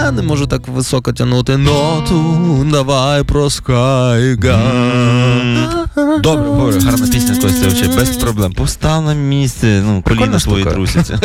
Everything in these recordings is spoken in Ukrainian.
Я не можу так високо тягнути ноту, давай про Скайгар. Добре, гарна пісня, Костя, взагалі, без проблем. Постав на місце, коліна свої трусяться.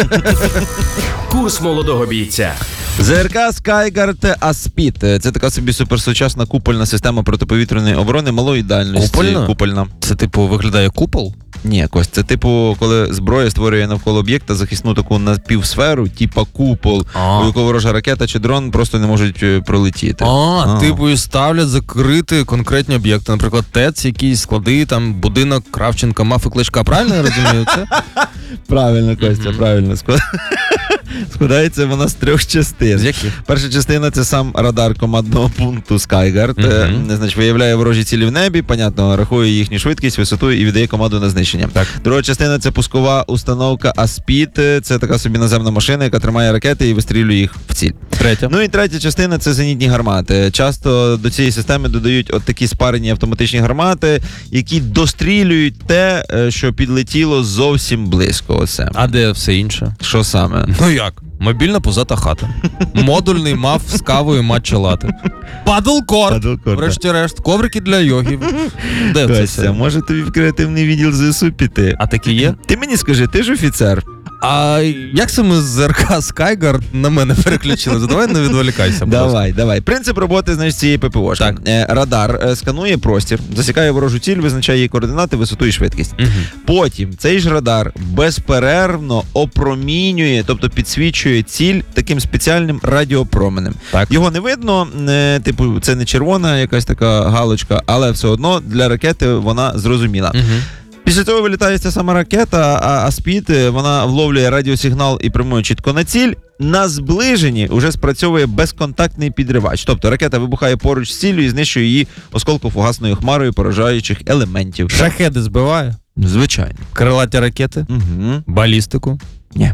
Курс молодого бійця. ЗРК Скайгард Аспід. Це така собі суперсучасна купольна система протиповітряної оборони малої дальності. Купольна. Це, виглядає купол? Ні, Кость, це коли зброя створює навколо об'єкта захисну таку напівсферу, типа купол, у яку ворожа ракета чи дрон просто не можуть пролетіти. І ставлять закрити конкретні об'єкти. Наприклад, ТЕЦ, якісь склади, там, будинок Кравченка, Мафи Кличка. Правильно я розумію це? Правильно, Костя, правильно. Складається вона з 3 частин. З яких? Перша частина – це сам радар командного пункту Скайгард. Значить, виявляє ворожі цілі в небі, понятно, рахує їхню швидкість, висоту і віддає команду на знищення. Так. Друга частина – це пускова установка Аспід. Це така собі наземна машина, яка тримає ракети і вистрілює їх в ціль. Третя. І третя частина – це зенітні гармати. Часто до цієї системи додають от такі спарені автоматичні гармати, які дострілюють те, що підлетіло зовсім близько. Оце. А де все інше? Що саме? Як? Мобільна позата хата. Модульний маф з кавою матча-лати. Падлкорт. Врешті-решт. Коврики для йогів. Де це все? Костя, може тобі в креативний відділ ЗСУ піти? А такі є? Ти мені скажи, ти ж офіцер. А як це ми з РК Скайгард на мене переключили? Давай не відволікайся. Давай. Принцип роботи, значить, цієї ППО. Радар сканує простір, засікає ворожу ціль, визначає її координати, висоту і швидкість. Потім цей ж радар безперервно опромінює, тобто підсвічує ціль таким спеціальним радіопроменем. Його не видно, це не червона якась така галочка, але все одно для ракети вона зрозуміла. Після цього вилітає ця сама ракета, а Аспід, вона вловлює радіосигнал і прямує чітко на ціль. На зближенні вже спрацьовує безконтактний підривач. Тобто ракета вибухає поруч з ціллю і знищує її осколково-фугасною хмарою поражаючих елементів. Шахеди збиває? Звичайно. Крилаті ракети? Балістику? Ні.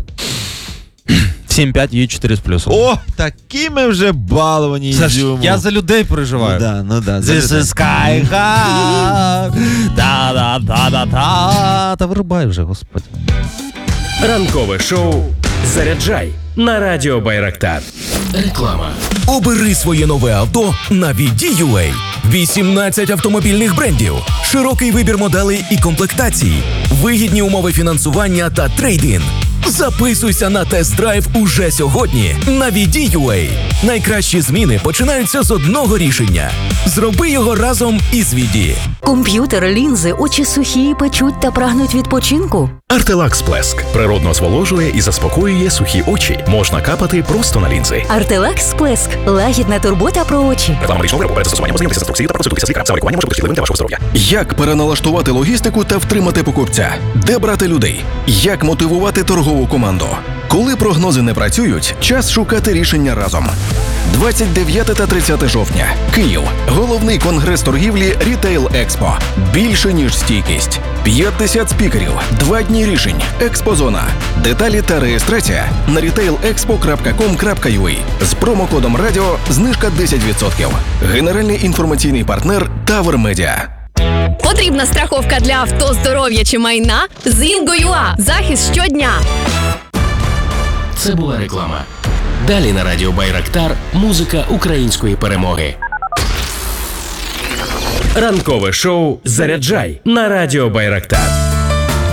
7-5 є 4 з плюсом. О, такі ми вже баловані. Я за людей переживаю. This is Skygar. Да-да-да-да-да. Та вирубай вже, господи. Ранкове шоу «Заряджай» на радіо Байрактар. Реклама. Обери своє нове авто на VD.UA. 18 автомобільних брендів, широкий вибір моделей і комплектацій, вигідні умови фінансування та трейд-ін. Записуйся на тест-драйв уже сьогодні на VD.UA. Найкращі зміни починаються з одного рішення. Зроби його разом із VD. Комп'ютер, лінзи, очі сухі, печуть та прагнуть відпочинку? Артелакс Сплеск природно зволожує і заспокоює сухі очі. Можна капати просто на лінзи. Артелакс Сплеск – лагідна турбота про очі. Реклама медичного виробу. Перед застосуванням ознайомтеся з інструкцією та проконсультуйтеся з лікарем. Саме лікування може бути шкідливим для вашого здоров'я. Як переналаштувати логістику та втримати покупця? Де брати людей? Як мотивувати торгову команду? Коли прогнози не працюють, час шукати рішення разом. 29 та 30 жовтня. Київ. Головний конгрес торгівлі Retail Expo. Більше, ніж стійкість. 50 спікерів. 2 дні рішень. Експозона. Деталі та реєстрація на retailexpo.com.ua. З промокодом радіо знижка 10%. Генеральний інформаційний партнер Тавер Медіа. Потрібна страховка для авто, здоров'я чи майна? З Інго.ua. Захист щодня. Це була реклама. Далі на радіо Байрактар музика української перемоги. Ранкове шоу «Заряджай» на радіо Байрактар.